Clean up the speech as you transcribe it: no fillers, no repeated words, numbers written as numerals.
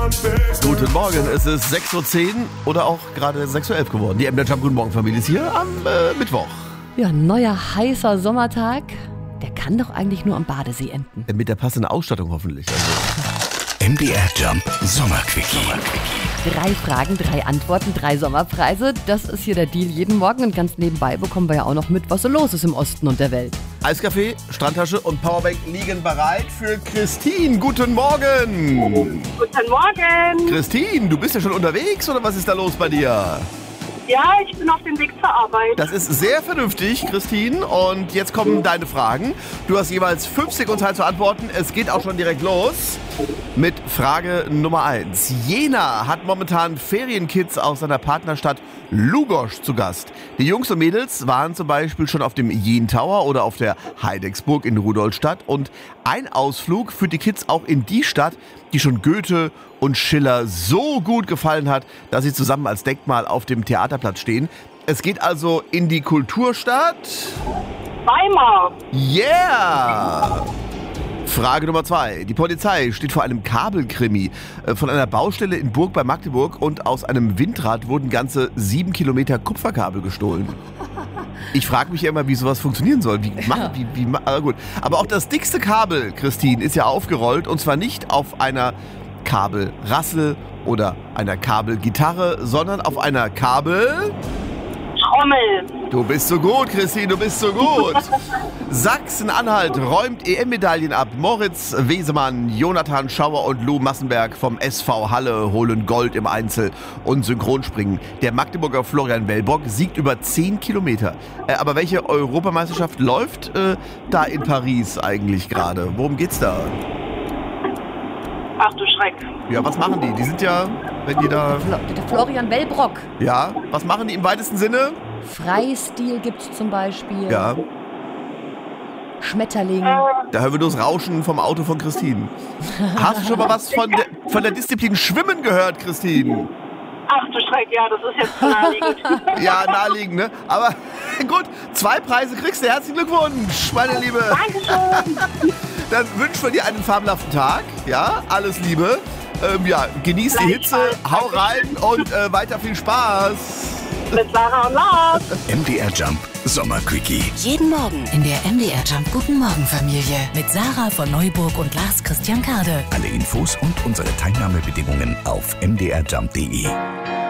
Guten Morgen, es ist 6:10 Uhr oder auch gerade 6:11 Uhr geworden. Die MDR Jump Guten Morgen Familie ist hier am Mittwoch. Ja, ein neuer heißer Sommertag, der kann doch eigentlich nur am Badesee enden. Mit der passenden Ausstattung hoffentlich. MDR Jump Sommerquickie. 3 Fragen, 3 Antworten, 3 Sommerpreise. Das ist hier der Deal jeden Morgen. Und ganz nebenbei bekommen wir ja auch noch mit, was so los ist im Osten und der Welt. Eiskaffee, Strandtasche und Powerbank liegen bereit für Christine. Guten Morgen. Guten Morgen. Christine, du bist ja schon unterwegs oder was ist da los bei dir? Ja, ich bin auf dem Weg zur Arbeit. Das ist sehr vernünftig, Christine. Und jetzt kommen deine Fragen. Du hast jeweils 5 Sekunden Zeit zu antworten. Es geht auch schon direkt los mit Frage Nummer 1. Jena hat momentan Ferienkids aus seiner Partnerstadt Lugosch zu Gast. Die Jungs und Mädels waren zum Beispiel schon auf dem Jen Tower oder auf der Heidecksburg in Rudolstadt. Und ein Ausflug führt die Kids auch in die Stadt, die schon Goethe und Schiller so gut gefallen hat, dass sie zusammen als Denkmal auf dem Theaterplatz stehen. Es geht also in die Kulturstadt Weimar. Yeah! Frage Nummer 2. Die Polizei steht vor einem Kabelkrimi. Von einer Baustelle in Burg bei Magdeburg und aus einem Windrad wurden ganze 7 Kilometer Kupferkabel gestohlen. Ich frage mich ja immer, wie sowas funktionieren soll. Gut. Aber auch das dickste Kabel, Christine, ist ja aufgerollt. Und zwar nicht auf einer Kabelrassel oder einer Kabelgitarre, sondern auf einer Kabeltrommel. Du bist so gut, Christine, du bist so gut. Sachsen-Anhalt räumt EM-Medaillen ab. Moritz Wesemann, Jonathan Schauer und Lou Massenberg vom SV Halle holen Gold im Einzel- und Synchronspringen. Der Magdeburger Florian Wellbock siegt über 10 Kilometer. Aber welche Europameisterschaft läuft da in Paris eigentlich gerade? Worum geht's da? Ach du Schreck. Ja, was machen die? Die sind ja, wenn die da... Der Florian Wellbrock. Ja, was machen die im weitesten Sinne? Freistil gibt's zum Beispiel. Ja, Schmetterling. da hören wir nur das Rauschen vom Auto von Christine. Hast du schon mal was von der Disziplin Schwimmen gehört, Christine? Ach du Schreck, ja, das ist jetzt zu naheliegend. Ja, naheliegend, ne? Aber gut, 2 Preise kriegst du. Herzlichen Glückwunsch, meine Liebe. Dankeschön. Dann wünschen wir dir einen fabelhaften Tag. Ja, alles Liebe. Genieß die Hitze, hau rein und weiter viel Spaß. Mit Sarah und Lars. MDR Jump Sommerquickie. Jeden Morgen in der MDR Jump Guten Morgen Familie mit Sarah von Neuburg und Lars Christian Kade. Alle Infos und unsere Teilnahmebedingungen auf mdrjump.de.